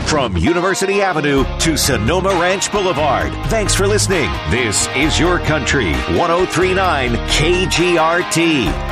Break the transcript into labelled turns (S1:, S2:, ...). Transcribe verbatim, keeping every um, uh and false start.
S1: From University Avenue to Sonoma Ranch Boulevard. Thanks for listening. This is Your Country, one oh three point nine K G R T.